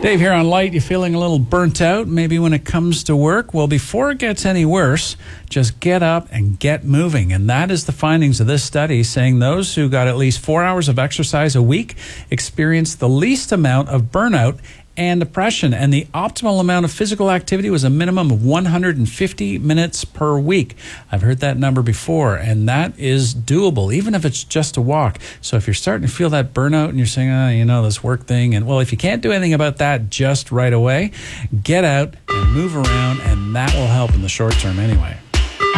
Dave here on Light. You feeling a little burnt out maybe when it comes to work? Well, before it gets any worse, just get up and get moving. And that is the findings of this study, saying those who got at least 4 hours of exercise a week experienced the least amount of burnout and depression. And the optimal amount of physical activity was a minimum of 150 minutes per week. I've heard that number before, and that is doable, even if it's just a walk. So if you're starting to feel that burnout and you're saying, this work thing, and well, if you can't do anything about that just right away, get out and move around, and that will help in the short term anyway.